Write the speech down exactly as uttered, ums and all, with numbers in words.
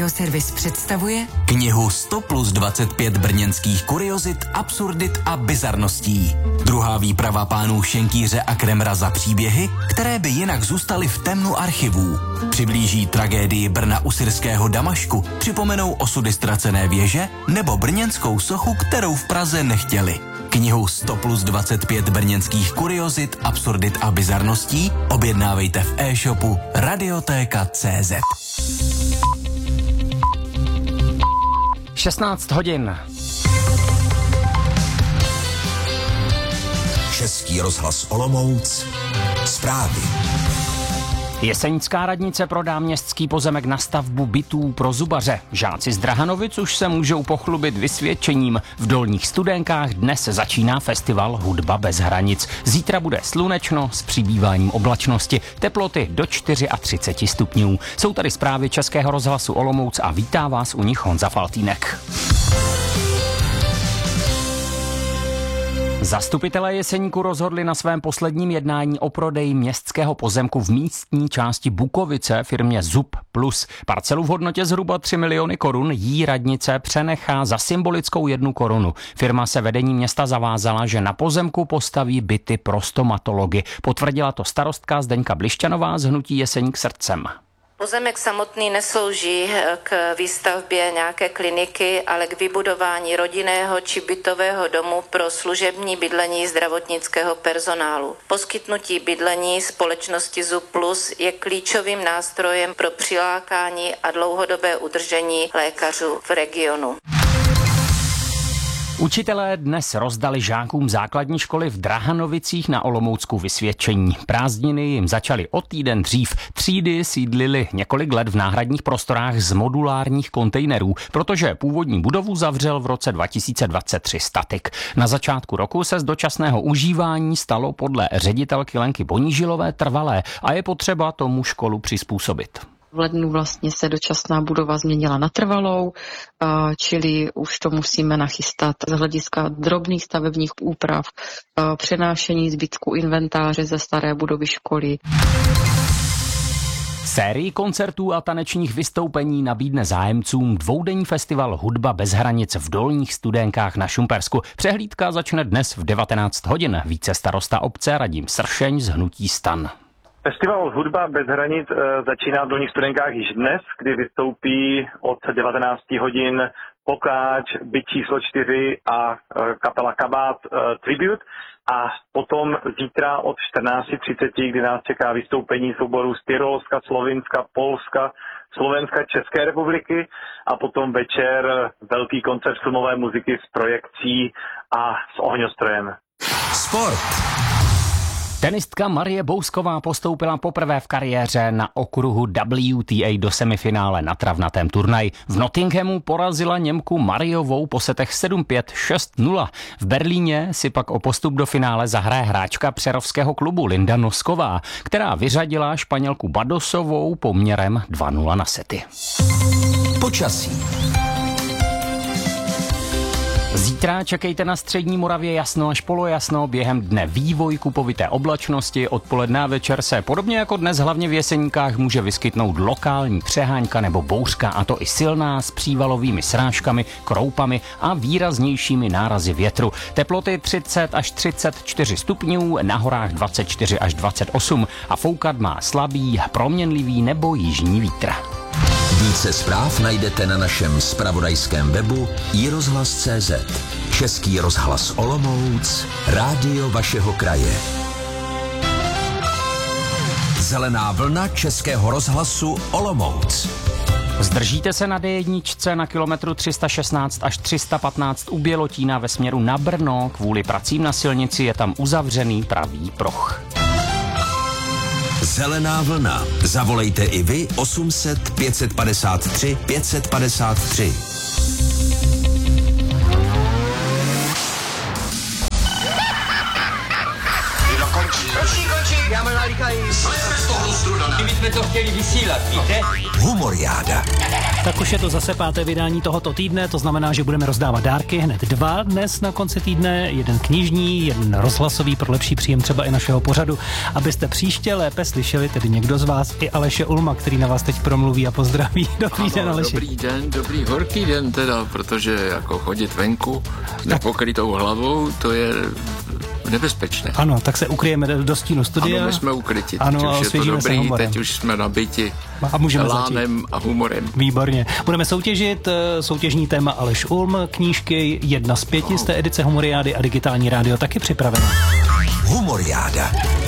Audioservis představuje knihu sto plus dvacet pět brněnských kuriozit, absurdit a bizarností. Druhá výprava pánů Šenkýře a Kremra za příběhy, které by jinak zůstaly v temnu archivů. Přiblíží tragédii Brna u syrského Damašku, připomenou osudy ztracené věže nebo brněnskou sochu, kterou v Praze nechtěli. Knihu sto plus dvacet pět brněnských kuriozit, absurdit a bizarností objednávejte v e-shopu radiotéka tečka cé zet. šestnáct hodin. Český rozhlas Olomouc. Zprávy. Jesenická radnice prodá městský pozemek na stavbu bytů pro zubaře. Žáci z Drahanovic už se můžou pochlubit vysvědčením. V Dolních Studenkách dnes začíná festival Hudba bez hranic. Zítra bude slunečno s přibýváním oblačnosti. Teploty do třicet čtyři stupňů. Jsou tady zprávy Českého rozhlasu Olomouc a vítá vás u nich Honza Faltýnek. Zastupitelé Jeseníku rozhodli na svém posledním jednání o prodeji městského pozemku v místní části Bukovice firmě Zub Plus. Parcelu v hodnotě zhruba tři miliony korun jí radnice přenechá za symbolickou jednu korunu. Firma se vedení města zavázala, že na pozemku postaví byty pro stomatology. Potvrdila to starostka Zdeňka Blišťanová z hnutí Jeseník srdcem. Pozemek samotný neslouží k výstavbě nějaké kliniky, ale k vybudování rodinného či bytového domu pro služební bydlení zdravotnického personálu. Poskytnutí bydlení společnosti Zub Plus je klíčovým nástrojem pro přilákání a dlouhodobé udržení lékařů v regionu. Učitelé dnes rozdali žákům základní školy v Drahanovicích na Olomoucku vysvědčení. Prázdniny jim začaly o týden dřív. Třídy sídlily několik let v náhradních prostorách z modulárních kontejnerů, protože původní budovu zavřel v roce dva tisíce dvacet tři statik. Na začátku roku se z dočasného užívání stalo podle ředitelky Lenky Bonížilové trvalé a je potřeba tomu školu přizpůsobit. V lednu vlastně se dočasná budova změnila na trvalou, čili už to musíme nachystat z hlediska drobných stavebních úprav, přenášení zbytku inventáře ze staré budovy školy. Sérii koncertů a tanečních vystoupení nabídne zájemcům dvoudenní festival Hudba bez hranic v Dolních Studenkách na Šumpersku. Přehlídka začne dnes v devatenáct hodin. Více starosta obce Radim Sršeň z hnutí STAN. Festival Hudba bez hranic začíná v Dolních Studenkách již dnes, kdy vystoupí od devatenáct hodin Pokáč, Byt číslo čtyři a kapela Kabát Tribute. A potom zítra od čtrnáct třicet, kdy nás čeká vystoupení souborů z Tyrolska, Slovinska, Polska, Slovenska, České republiky a potom večer velký koncert filmové muziky s projekcí a s ohňostrojem. Sport. Tenistka Marie Bousková postoupila poprvé v kariéře na okruhu W T A do semifinále na travnatém turnaji. V Nottinghamu porazila Němku Mariovou po setech sedm pět šest nula. V Berlíně si pak o postup do finále zahraje hráčka přerovského klubu Linda Nosková, která vyřadila Španělku Badosovou poměrem dva nula na sety. Počasí. Zítra čekejte na střední Moravě jasno až polojasno, během dne vývoj kupovité oblačnosti, odpoledne a večer se podobně jako dnes hlavně v Jeseníkách může vyskytnout lokální přehánka nebo bouřka, a to i silná s přívalovými srážkami, kroupami a výraznějšími nárazy větru. Teploty třicet až třicet čtyři stupňů, na horách dvacet čtyři až dvacet osm a foukat má slabý, proměnlivý nebo jižní vítr. Více zpráv najdete na našem zpravodajském webu i rozhlas tečka cé zet. Český rozhlas Olomouc, rádio vašeho kraje. Zelená vlna Českého rozhlasu Olomouc. Zdržíte se na D jedna na kilometru tři sta šestnáct až tři sta patnáct u Bělotína ve směru na Brno. Kvůli pracím na silnici je tam uzavřený pravý pruh. Zelená vlna. Zavolejte i vy osm set pět padesát tři pět padesát tři. Končí, končí, já mám nalíkají. Co je z toho struda? jsme to chtěli vysílat, víte? Humoriáda. Tak už je to zase páté vydání tohoto týdne, to znamená, že budeme rozdávat dárky hned dva dnes na konci týdne, jeden knižní, jeden rozhlasový pro lepší příjem třeba i našeho pořadu, abyste příště lépe slyšeli, tedy někdo z vás, i Aleše Ulma, který na vás teď promluví a pozdraví. Dobrý ano, den, Aleši. Dobrý den, dobrý horký den teda, protože jako chodit venku nepokrytou hlavou, to je nebezpečné. Ano, tak se ukryjeme do stínu studia. Ano, my jsme ukryti, ano, teď už je to dobrý, teď už jsme nabiti a můžeme lánem začít. A humorem. Výborně. Budeme soutěžit, soutěžní téma Aleš Ulm, knížky jedna z pěti z té edice Humoriády a digitální rádio taky připraveno. Humoriáda.